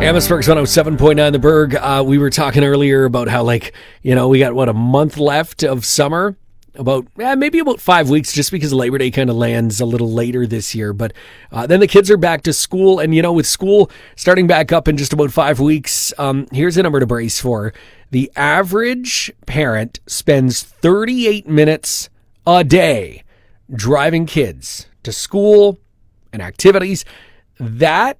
Amherstburg's 107.9 The Berg. We were talking earlier about how, we got, a month left of summer? Maybe about 5 weeks, just because Labor Day kind of lands a little later this year. But then the kids are back to school. And, with school starting back up in just about 5 weeks, here's a number to brace for. The average parent spends 38 minutes a day driving kids to school and activities. That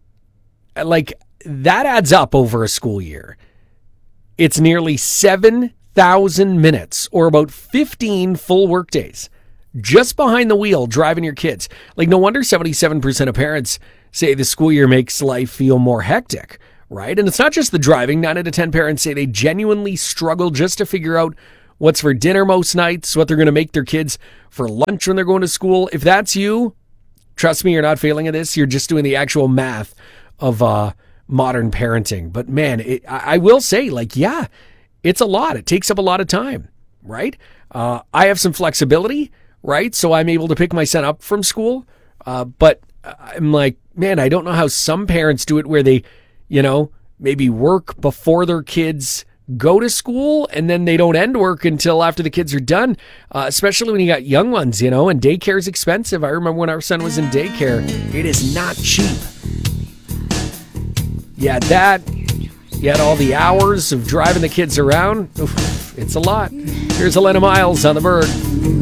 adds up over a school year. It's nearly 7,000 minutes, or about 15 full work days, just behind the wheel driving your kids. No wonder 77% of parents say the school year makes life feel more hectic, right? And it's not just the driving. 9 out of 10 parents say they genuinely struggle just to figure out what's for dinner most nights, what they're going to make their kids for lunch when they're going to school. If that's you, trust me, you're not failing at this. You're just doing the actual math of modern parenting. But man, I will say, it's a lot. It takes up a lot of time, right? I have some flexibility, right? So I'm able to pick my son up from school. But I'm like, man, I don't know how some parents do it where they, maybe work before their kids go to school, and then they don't end work until after the kids are done, especially when you got young ones, and daycare is expensive. I remember when our son was in daycare, it is not cheap. You had all the hours of driving the kids around. Oof, it's a lot. Here's Elena Miles on The Berg.